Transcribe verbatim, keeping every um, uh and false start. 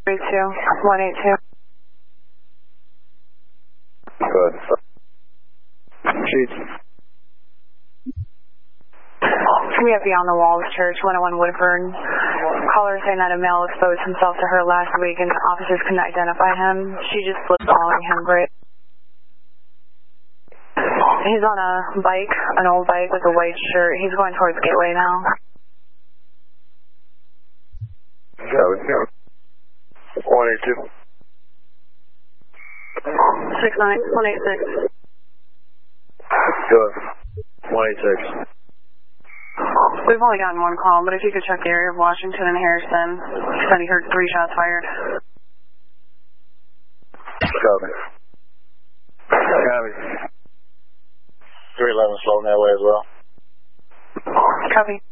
three two, one eight two. Good. Sheets. We have Beyond the Walls Church, one oh one Woodford. Caller saying that a male exposed himself to her last week and officers couldn't identify him. She just slipped following him, great. He's on a bike, an old bike with a white shirt. He's going towards Gateway now. one eight two. six nine, one eight six. Good. one eight six. We've only gotten one call, but if you could check the area of Washington and Harrison, he said he heard three shots fired. Copy. Copy. three eleven slowing that way as well. Copy.